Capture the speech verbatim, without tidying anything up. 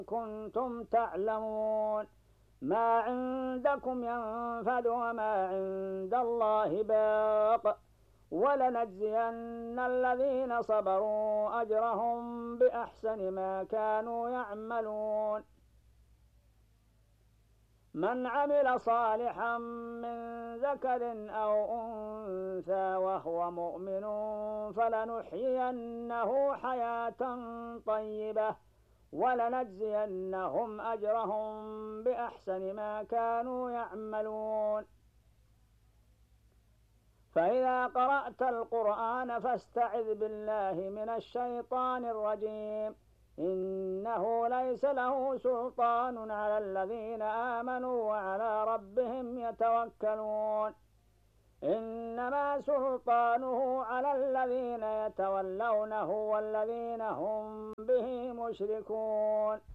كنتم تعلمون. ما عندكم ينفد وما عند الله باق، ولنجزين الذين صبروا أجرهم بأحسن ما كانوا يعملون. من عمل صالحا من ذكر أو أنثى وهو مؤمن فلنحيينه حياة طيبة ولنجزينهم أجرهم بأحسن ما كانوا يعملون. فإذا قرأت القرآن فاستعذ بالله من الشيطان الرجيم، إنه ليس له سلطان على الذين آمنوا وعلى ربهم يتوكلون. إنما سلطانه على الذين يتولونه والذين هم به مشركون.